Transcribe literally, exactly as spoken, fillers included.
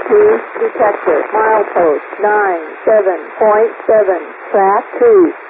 two detected. Milepost nine seven point seven. Track two.